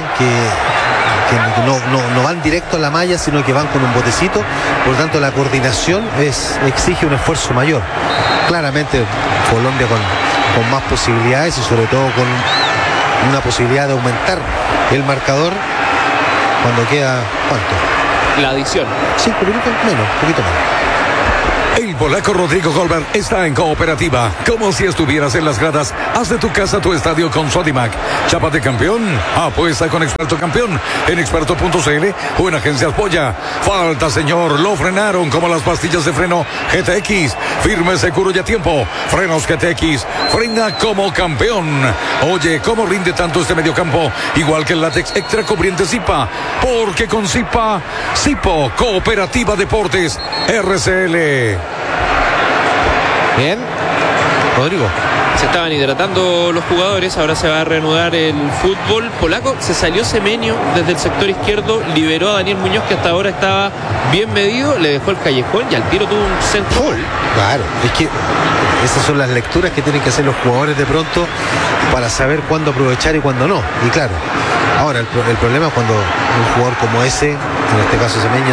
que no van directo a la malla, sino que van con un botecito, por lo tanto la coordinación exige un esfuerzo mayor. Claramente Colombia con más posibilidades y sobre todo con una posibilidad de aumentar el marcador cuando queda, ¿cuánto? La adición. 5 minutos menos, un poquito menos. El polaco Rodrigo Goldberg está en Cooperativa. Como si estuvieras en las gradas, haz de tu casa tu estadio con Sodimac. Chapa de campeón, apuesta con Experto Campeón en experto.cl o en Agencias Polla. Falta, señor, lo frenaron como las pastillas de freno GTX. Firme, seguro y a tiempo. Frenos GTX, frena como campeón. Oye, ¿cómo rinde tanto este mediocampo? Igual que el látex extra cubriente Zipa. Porque con Zipa, Zipo, Cooperativa Deportes, RCL. Bien, Rodrigo. Se estaban hidratando los jugadores, ahora se va a reanudar el fútbol polaco. Se salió Semenyo desde el sector izquierdo, liberó a Daniel Muñoz, que hasta ahora estaba bien medido, le dejó el callejón y al tiro tuvo un centro. Claro, es que esas son las lecturas que tienen que hacer los jugadores de pronto para saber cuándo aprovechar y cuándo no. Y claro, ahora el problema es cuando un jugador como ese, en este caso Semenyo,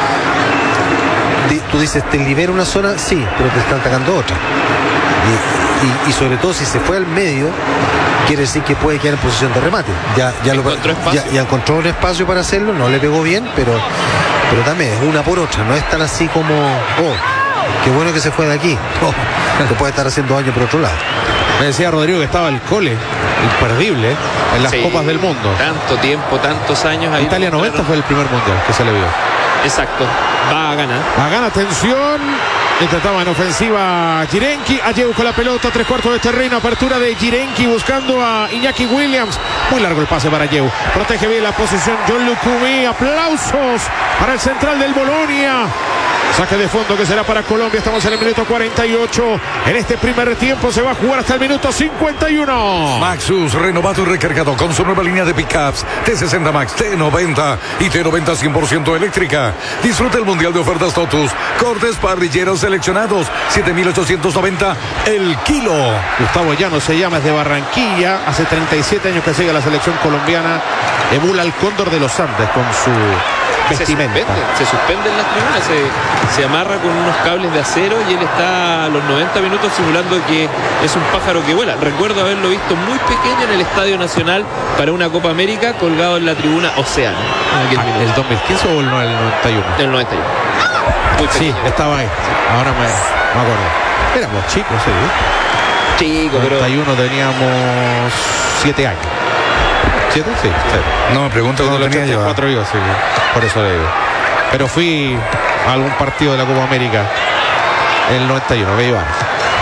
tú dices, te libera una zona, sí, pero te están atacando otra. Y sobre todo si se fue al medio, quiere decir que puede quedar en posición de remate. Ya encontró un espacio para hacerlo, no le pegó bien, pero también es una por otra, no es tan así como, qué bueno que se fue de aquí. Que puede estar haciendo daño por otro lado. Me decía Rodrigo que estaba el Cole, imperdible, en las Copas del Mundo. Tanto tiempo, tantos años. Ahí Italia 90 fue el primer mundial que se le vio. Exacto, va a ganar. A gana, atención. Intentaba en ofensiva Jirenki. Ayew con la pelota, 3/4 de terreno. Apertura de Jirenki buscando a Iñaki Williams. Muy largo el pase para Ayew. Protege bien la posición John Lucumí. Aplausos para el central del Bolonia. Saque de fondo que será para Colombia. Estamos en el minuto 48. En este primer tiempo se va a jugar hasta el minuto 51. Maxus, renovado y recargado con su nueva línea de pickups T60 Max, T90 y T90 100% eléctrica. Disfruta el mundial de ofertas Totus. Cortes parrilleros seleccionados, 7,890 el kilo. Gustavo Llano se llama, es de Barranquilla. Hace 37 años que sigue a la selección colombiana. Emula al Cóndor de los Andes con su vestimenta. Se suspende en las tribunas, se amarra con unos cables de acero y él está a los 90 minutos simulando que es un pájaro que vuela. Recuerdo haberlo visto muy pequeño en el Estadio Nacional para una Copa América, colgado en la tribuna Océano. ¿El 2015 o el 91? El 91. Muy sí, estaba ahí. Ahora me acuerdo. Éramos chicos, sí. Chico, pero 91 teníamos 7 años. ¿7? Sí. No me pregunto cuándo tenía yo. 4 yo, sí. Por eso le digo. Pero fui a algún partido de la Copa América en el 91, que llevamos.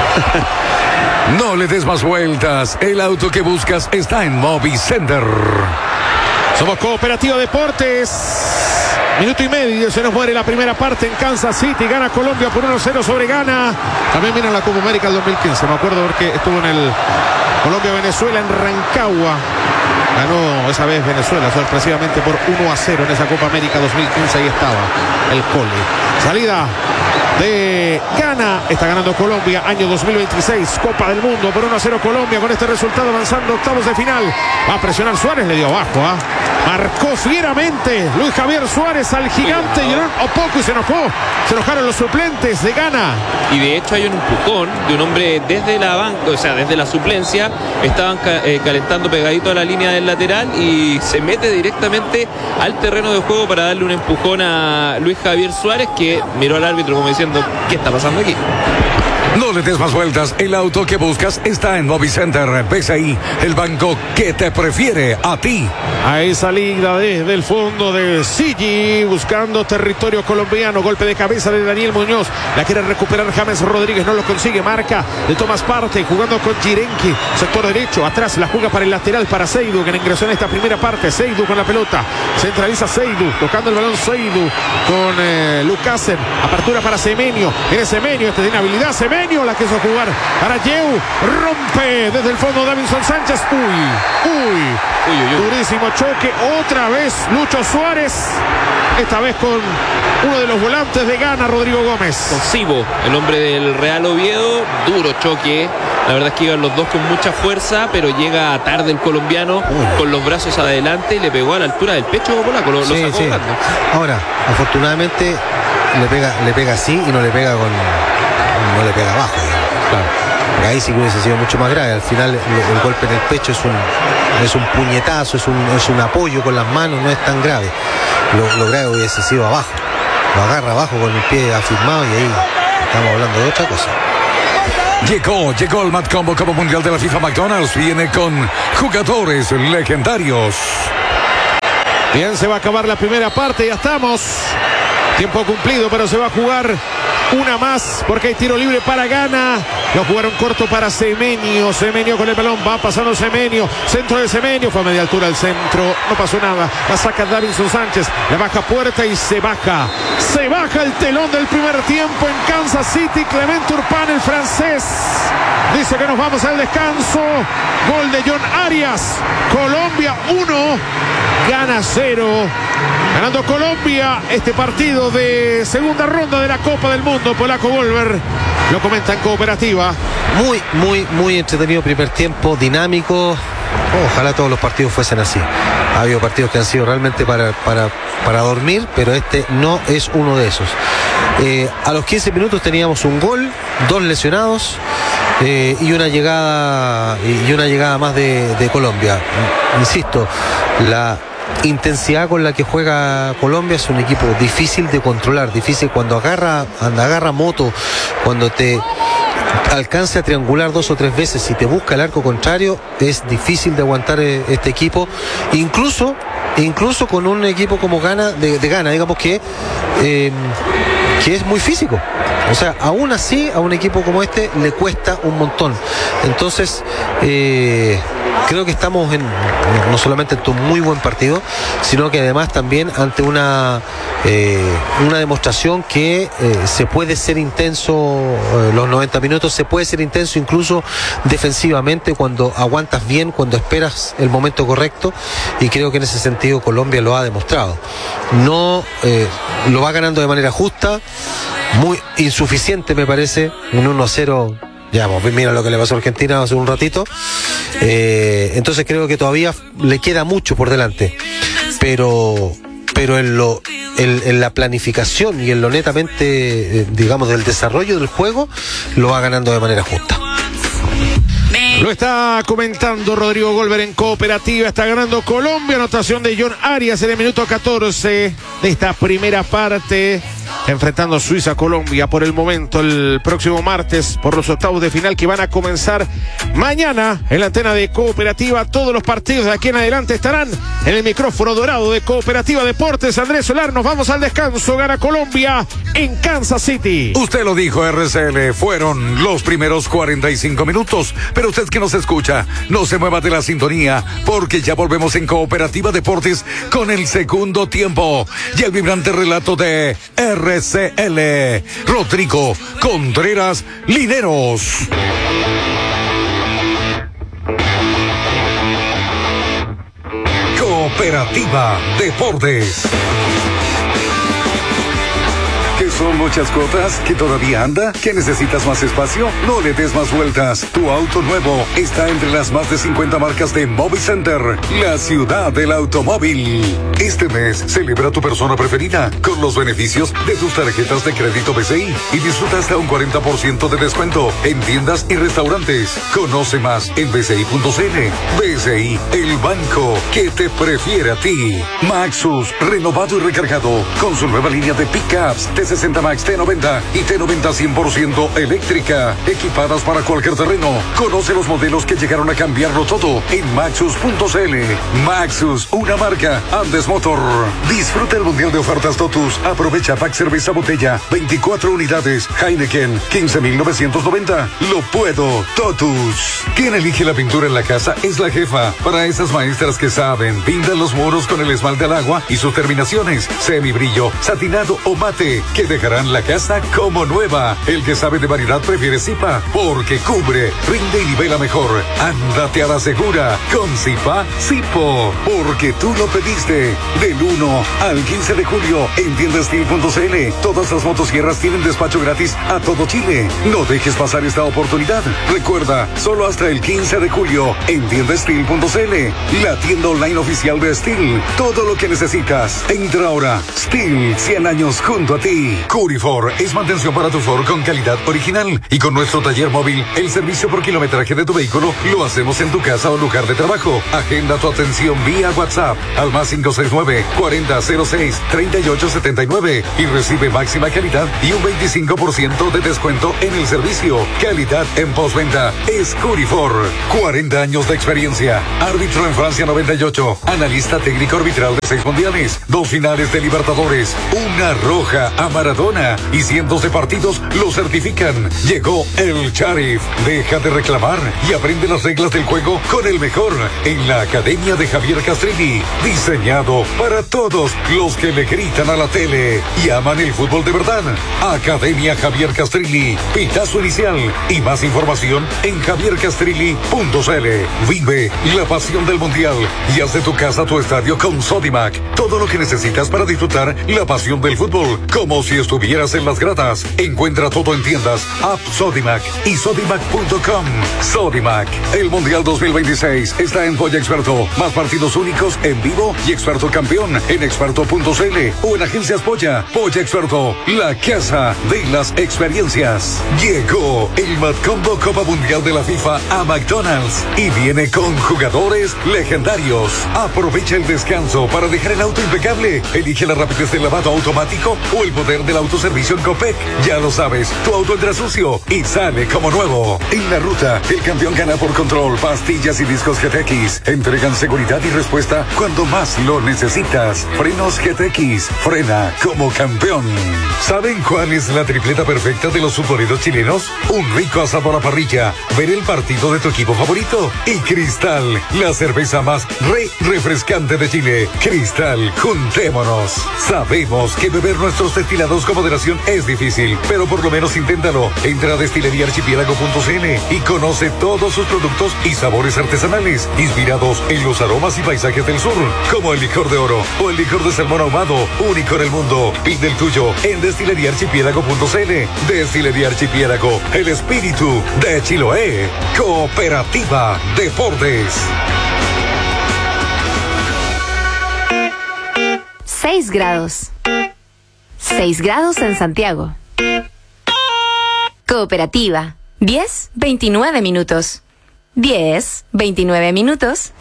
No le des más vueltas. El auto que buscas está en Movicenter. Somos Cooperativa Deportes. Minuto y medio, se nos muere la primera parte en Kansas City. Gana Colombia por 1-0 sobre Ghana. También viene la Copa América del 2015. Me acuerdo porque estuvo en el Colombia-Venezuela en Rancagua. Ganó esa vez Venezuela sorpresivamente por 1-0 en esa Copa América 2015. Ahí estaba el Cole. Salida de Ghana. Está ganando Colombia, año 2026, Copa del Mundo por 1-0 Colombia. Con este resultado avanzando octavos de final. Va a presionar Suárez, le dio abajo. Marcó fieramente Luis Javier Suárez al gigante Jerón Opoku y se enojó. Se enojaron los suplentes de Ghana. Y de hecho hay un empujón de un hombre desde la banca, o sea, desde la suplencia. Estaban calentando pegadito a la línea del lateral y se mete directamente al terreno de juego para darle un empujón a Luis Javier Suárez, que miró al árbitro como diciendo, ¿qué está pasando aquí? No le des más vueltas. El auto que buscas está en Movicenter. Ves ahí el banco que te prefiere a ti. Ahí salida desde el fondo de Sigi, buscando territorio colombiano. Golpe de cabeza de Daniel Muñoz. La quiere recuperar James Rodríguez, no lo consigue. Marca de Tomás Partey, jugando con Jirenki. Sector derecho, atrás la juega para el lateral, para Seydou, que ingresó en esta primera parte. Seydou con la pelota. Centraliza Seydou, tocando el balón Seydou con Lucasen. Apertura para Semenyo. Viene Semenyo, este tiene habilidad. Semenyo la quiso jugar para Ayew. Rompe desde el fondo Davinson Sánchez. Uy. Durísimo choque. Otra vez Lucho Suárez. Esta vez con uno de los volantes de Ghana, Rodrigo Gómez. Con Cibo, el hombre del Real Oviedo. Duro choque. La verdad es que iban los dos con mucha fuerza, pero llega tarde el colombiano con los brazos adelante y le pegó a la altura del pecho polaco. Lo sacó volando. Ahora, afortunadamente le pega así y no le pega no le pega abajo, claro. Ahí sí que hubiese sido mucho más grave. Al final el golpe en el pecho es un puñetazo, es un apoyo con las manos, no es tan grave. Lo grave hubiese sido abajo. Lo agarra abajo con el pie afirmado y ahí estamos hablando de otra cosa. Llegó el Mad Combo como mundial de la FIFA. McDonald's viene con jugadores legendarios. Bien, se va a acabar la primera parte, ya estamos. Tiempo cumplido, pero se va a jugar una más porque hay tiro libre para Ghana. Lo jugaron corto para Semenyo. Semenyo con el balón, va pasando Semenyo. Centro de Semenyo, fue a media altura el centro. No pasó nada. La saca Davinson Sánchez. La baja puerta y se baja. Se baja el telón del primer tiempo en Kansas City. Clement Turpin, el francés, dice que nos vamos al descanso. Gol de John Arias. Colombia 1, Ghana 0. Ganando Colombia este partido de segunda ronda de la Copa del Mundo. Polaco Volver lo comenta en Cooperativa. Muy entretenido primer tiempo, dinámico. Ojalá todos los partidos fuesen así. Ha habido partidos que han sido realmente para dormir, pero este no es uno de esos. A los 15 minutos teníamos un gol, 2 lesionados y una llegada más de Colombia. Insisto, la intensidad con la que juega Colombia es un equipo difícil de controlar, difícil cuando agarra moto, cuando te alcanza a triangular 2 o 3 veces y te busca el arco contrario, es difícil de aguantar este equipo, incluso con un equipo como Ghana, de Ghana, digamos que que es muy físico. O sea, aún así a un equipo como este le cuesta un montón. Entonces creo que estamos no solamente en un muy buen partido, sino que además también ante una demostración que se puede ser intenso los 90 minutos, se puede ser intenso incluso defensivamente cuando aguantas bien, cuando esperas el momento correcto, y creo que en ese sentido Colombia lo ha demostrado. No lo va ganando de manera justa, muy insuficiente me parece, un 1-0. Ya, pues mira lo que le pasó a Argentina hace un ratito. Entonces creo que todavía le queda mucho por delante. Pero en la planificación y en lo netamente, digamos, del desarrollo del juego, lo va ganando de manera justa. Lo está comentando Rodrigo Golver en Cooperativa. Está ganando Colombia. Anotación de John Arias en el minuto 14 de esta primera parte. Enfrentando Suiza a Colombia por el momento, el próximo martes, por los octavos de final que van a comenzar mañana en la antena de Cooperativa. Todos los partidos de aquí en adelante estarán en el micrófono dorado de Cooperativa Deportes. Andrés Solar, nos vamos al descanso. Gana Colombia en Kansas City. Usted lo dijo, RCL, fueron los primeros 45 minutos, pero usted que nos escucha, no se mueva de la sintonía, porque ya volvemos en Cooperativa Deportes con el segundo tiempo y el vibrante relato de RCL. Rodrigo Contreras Lineros. Cooperativa Deportes. ¿Qué son muchas cuotas? ¿Que todavía anda? ¿Que necesitas más espacio? No le des más vueltas. Tu auto nuevo está entre las más de 50 marcas de Mobile Center, la ciudad del automóvil. Este mes celebra tu persona preferida con los beneficios de tus tarjetas de crédito BCI y disfruta hasta un 40% de descuento en tiendas y restaurantes. Conoce más en bci.cl. BCI, el banco que te prefiere a ti. Maxus, renovado y recargado con su nueva línea de pickups T60 Max, T90 y T90 100% eléctrica, equipadas para cualquier terreno. Conoce los modelos que llegaron a cambiarlo todo en Maxus.cl. Maxus, una marca Andes Motor. Disfruta el mundial de ofertas Totus. Aprovecha pack cerveza botella, 24 unidades. Heineken, 15,990. Lo puedo, Totus. Quien elige la pintura en la casa es la jefa. Para esas maestras que saben, pintan los muros con el esmalte al agua y sus terminaciones, semibrillo, satinado o mate, que dejarán la casa como nueva. El que sabe de variedad prefiere Zipa, porque cubre, rinde y nivela mejor. Ándate a la segura con Zipa Zipo, porque tú lo pediste. Del 1 al 15 de julio en tiendastil.cl. Todas las motosierras tienen despacho gratis a todo Chile. No dejes pasar esta oportunidad. Recuerda, solo hasta el 15 de julio en tiendastil.cl, la tienda online oficial de Steel. Todo lo que necesitas. Entra ahora. Steel, 100 años junto a ti. Curifor es mantención para tu Ford con calidad original, y con nuestro taller móvil, el servicio por kilometraje de tu vehículo lo hacemos en tu casa o lugar de trabajo. Agenda tu atención vía WhatsApp al más 569-4006-3879 y recibe máxima calidad y un 25% de descuento en el servicio. Calidad en postventa es Curifor. 40 años de experiencia. Árbitro en Francia 98. Analista técnico arbitral de 6 mundiales, 2 finales de Libertadores, una roja a Maradona y cientos de partidos lo certifican. Llegó el Sharif. Deja de reclamar y aprende las reglas del juego con el mejor en la Academia de Javier Castrilli. Diseñado para todos los que le gritan a la tele y aman el fútbol de verdad. Academia Javier Castrilli. Pitazo inicial y más información en javiercastrilli.cl. Vive la pasión del mundial y haz de tu casa tu estadio con Sodimac. Todo lo que necesitas para disfrutar la pasión del fútbol, como si estuvieras en las gradas. Encuentra todo en tiendas, app Sodimac y sodimac.com. Sodimac, el Mundial 2026 está en Polla Experto. Más partidos únicos en vivo y Experto campeón en experto.cl o en agencias Polla. Polla Experto, la casa de las experiencias. Llegó el Matcombo Copa Mundial de la FIFA a McDonald's y viene con jugadores legendarios. Aprovecha el descanso para dejar el auto impecable. Elige la rapidez del lavado automático o el poder de la autoservicio en Copec. Ya lo sabes, tu auto entra sucio y sale como nuevo. En la ruta, el campeón gana por control. Pastillas y discos GTX entregan seguridad y respuesta cuando más lo necesitas. Frenos GTX, frena como campeón. ¿Saben cuál es la tripleta perfecta de los futboleros chilenos? Un rico asado a la parrilla, ver el partido de tu equipo favorito y Cristal, la cerveza más refrescante de Chile. Cristal, juntémonos. Sabemos que beber nuestros destilados con moderación es difícil, pero por lo menos inténtalo. Entra a destileriaarchipiélago.cl y conoce todos sus productos y sabores artesanales, inspirados en los aromas y paisajes del sur, como el licor de oro o el licor de salmón ahumado, único en el mundo. Pide el tuyo en destileriaarchipiélago.cl. Destilería Archipiélago, el espíritu de Chiloé. Cooperativa Deportes. 6 grados. 6 grados en Santiago. Cooperativa. 10:29 minutos. 10:29 minutos.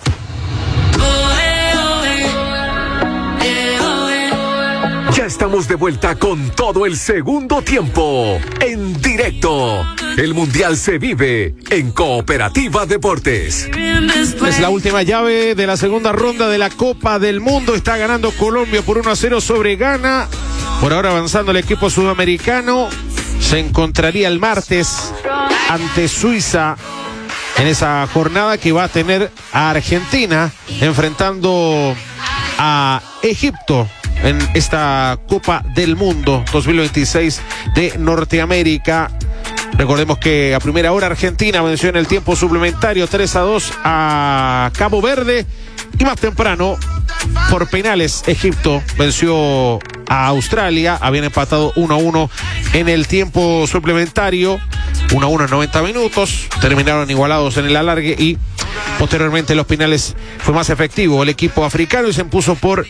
Ya estamos de vuelta con todo el segundo tiempo. En directo. El Mundial se vive en Cooperativa Deportes. Es la última llave de la segunda ronda de la Copa del Mundo. Está ganando Colombia por 1-0 sobre Ghana. Por ahora avanzando el equipo sudamericano. Se encontraría el martes ante Suiza en esa jornada que va a tener a Argentina enfrentando a Egipto en esta Copa del Mundo 2026 de Norteamérica. Recordemos que a primera hora Argentina venció en el tiempo suplementario 3-2 a Cabo Verde, y más temprano por penales Egipto venció a Australia. Habían empatado 1-1 en el tiempo suplementario, 1-1 en 90 minutos, terminaron igualados en el alargue y posteriormente los penales fue más efectivo el equipo africano y se impuso por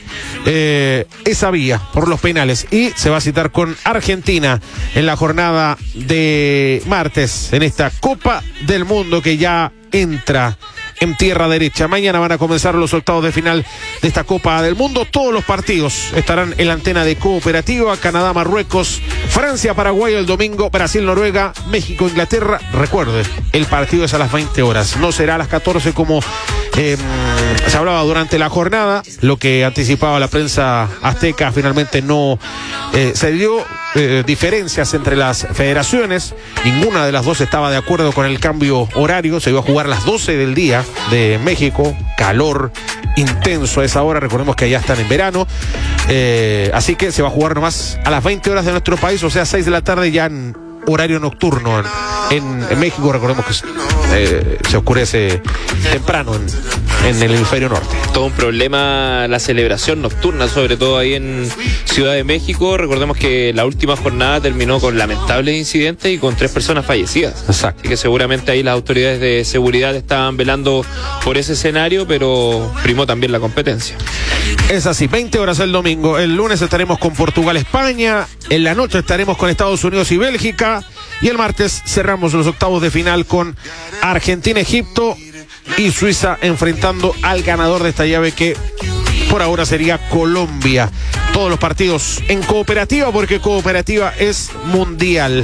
esa vía, por los penales, y se va a citar con Argentina en la jornada de martes en esta Copa del Mundo que ya entra en tierra derecha. Mañana van a comenzar los octavos de final de esta Copa del Mundo. Todos los partidos estarán en la antena de Cooperativa. Canadá, Marruecos, Francia, Paraguay el domingo, Brasil, Noruega, México, Inglaterra. Recuerde, el partido es a las 20 horas. No será a las 14 como se hablaba durante la jornada. Lo que anticipaba la prensa azteca finalmente no se dio. Diferencias entre las federaciones. Ninguna de las dos estaba de acuerdo con el cambio horario. Se iba a jugar a las 12 del día de México. Calor intenso a esa hora. Recordemos que allá están en verano. Así que se va a jugar nomás a las 20 horas de nuestro país, o sea 6 de la tarde ya en horario nocturno en México. Recordemos que se oscurece temprano en el hemisferio norte. Todo un problema la celebración nocturna, sobre todo ahí en Ciudad de México. Recordemos que la última jornada terminó con lamentables incidentes y con 3 personas fallecidas. Exacto. Así que seguramente ahí las autoridades de seguridad estaban velando por ese escenario, pero primó también la competencia. Es así, 20 horas el domingo. El lunes estaremos con Portugal, España. En la noche estaremos con Estados Unidos y Bélgica. Y el martes cerramos los octavos de final con Argentina, Egipto y Suiza enfrentando al ganador de esta llave, que por ahora sería Colombia. Todos los partidos en Cooperativa, porque Cooperativa es mundial.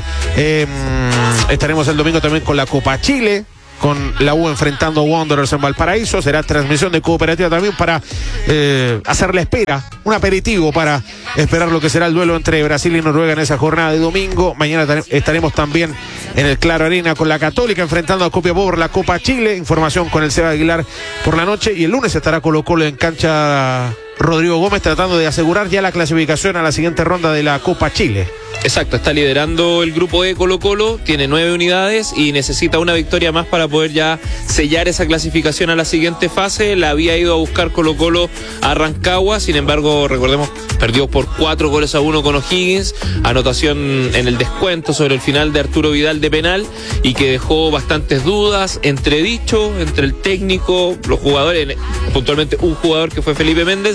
Estaremos el domingo también con la Copa Chile, con la U enfrentando a Wanderers en Valparaíso. Será transmisión de Cooperativa también para hacer la espera, un aperitivo para esperar lo que será el duelo entre Brasil y Noruega en esa jornada de domingo. Mañana estaremos también en el Claro Arena con la Católica enfrentando a Copiapó por la Copa Chile. Información con el Seba Aguilar por la noche, y el lunes estará Colo-Colo en cancha Rodrigo Gómez tratando de asegurar ya la clasificación a la siguiente ronda de la Copa Chile. Exacto, está liderando el grupo de Colo-Colo, tiene 9 unidades y necesita una victoria más para poder ya sellar esa clasificación a la siguiente fase. La había ido a buscar Colo-Colo a Rancagua, sin embargo, recordemos, perdió por 4-1 con O'Higgins, anotación en el descuento sobre el final de Arturo Vidal de penal, y que dejó bastantes dudas, entredicho entre el técnico, los jugadores, puntualmente un jugador que fue Felipe Méndez.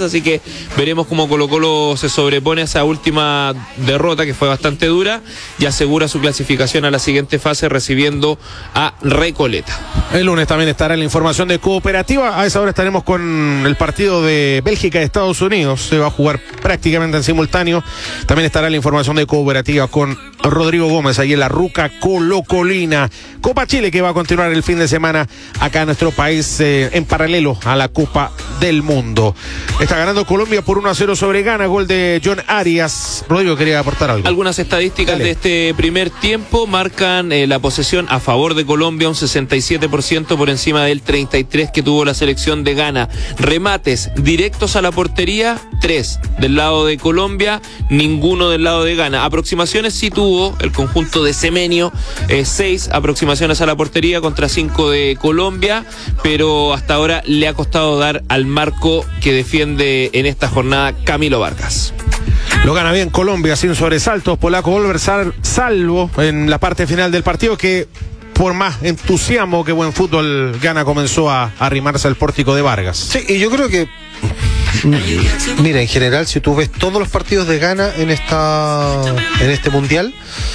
así que veremos cómo Colo-Colo se sobrepone a esa última derrota que fue bastante dura y asegura su clasificación a la siguiente fase recibiendo a Recoleta. El lunes también estará la información de Cooperativa. A esa hora estaremos con el partido de Bélgica y Estados Unidos. Se va a jugar prácticamente en simultáneo. También estará la información de Cooperativa con Rodrigo Gómez ahí en la Ruca Colocolina. Copa Chile que va a continuar el fin de semana acá en nuestro país en paralelo a la Copa del Mundo. Está ganando Colombia por 1-0 sobre Ghana, gol de John Arias. Rodrigo quería aportar algo. Algunas estadísticas de este primer tiempo marcan la posesión a favor de Colombia, un 67% por encima del 33% que tuvo la selección de Ghana. Remates directos a la portería, 3 del lado de Colombia, ninguno del lado de Ghana. Aproximaciones sí tuvo el conjunto de Semenyo, 6 aproximaciones a la portería contra 5 de Colombia, pero hasta ahora le ha costado dar al marco que defiende en esta jornada Camilo Vargas. Lo gana bien Colombia sin sobresaltos. Polaco Volver salvo en la parte final del partido, que por más entusiasmo que buen fútbol Ghana comenzó a arrimarse al pórtico de Vargas. Sí, y yo creo que mira, en general, si tú ves todos los partidos de Ghana en este mundial,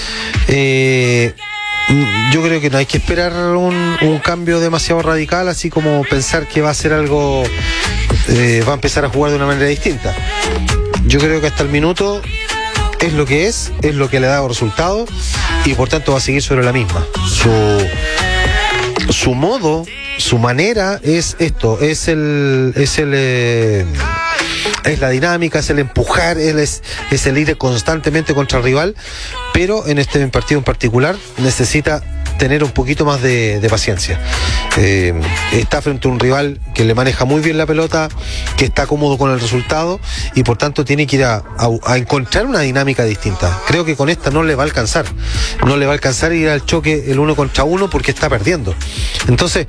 yo creo que no hay que esperar un cambio demasiado radical, así como pensar que va a ser algo, va a empezar a jugar de una manera distinta. Yo creo que hasta el minuto es lo que es lo que le ha dado resultado y por tanto va a seguir sobre la misma. Su modo, su manera es esto, es la dinámica, es el empujar, es el ir constantemente contra el rival, pero en este partido en particular necesita tener un poquito más de paciencia. Está frente a un rival que le maneja muy bien la pelota, que está cómodo con el resultado y por tanto tiene que ir a encontrar una dinámica distinta. Creo que con esta no le va a alcanzar ir al choque el 1 contra 1 porque está perdiendo. Entonces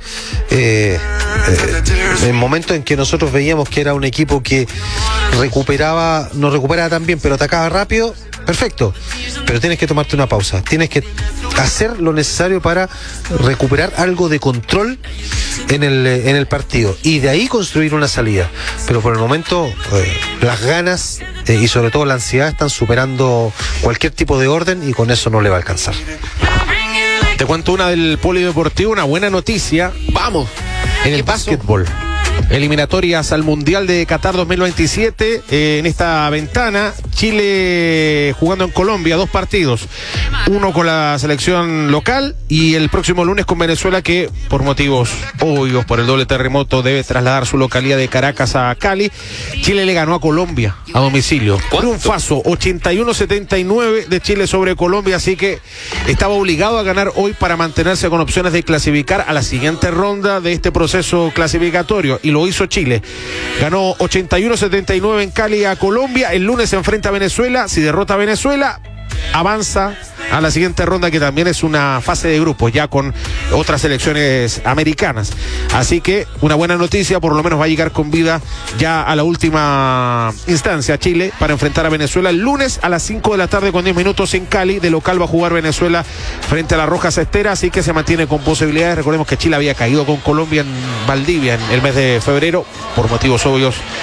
en momentos en que nosotros veíamos que era un equipo que no recuperaba tan bien pero atacaba rápido, perfecto, pero tienes que tomarte una pausa, tienes que hacer lo necesario para recuperar algo de control en el partido y de ahí construir una salida. Pero por el momento las ganas y sobre todo la ansiedad están superando cualquier tipo de orden y con eso no le va a alcanzar. Te cuento una del polideportivo, una buena noticia. Vamos, en el básquetbol. Eliminatorias al Mundial de Qatar 2027. En esta ventana, Chile jugando en Colombia 2 partidos. Uno con la selección local y el próximo lunes con Venezuela, que por motivos obvios, por el doble terremoto, debe trasladar su localidad de Caracas a Cali. Chile le ganó a Colombia a domicilio. Triunfazo, 81-79 de Chile sobre Colombia, así que estaba obligado a ganar hoy para mantenerse con opciones de clasificar a la siguiente ronda de este proceso clasificatorio. Y lo hizo Chile. Ganó 81-79 en Cali a Colombia. El lunes se enfrenta a Venezuela. Si derrota a Venezuela, avanza a la siguiente ronda, que también es una fase de grupos, ya con otras selecciones americanas. Así que una buena noticia, por lo menos va a llegar con vida ya a la última instancia Chile para enfrentar a Venezuela el lunes a las 5 de la tarde con 10 minutos en Cali. De local va a jugar Venezuela frente a la Roja Cestera, así que se mantiene con posibilidades. Recordemos que Chile había caído con Colombia en Valdivia en el mes de febrero, por motivos obvios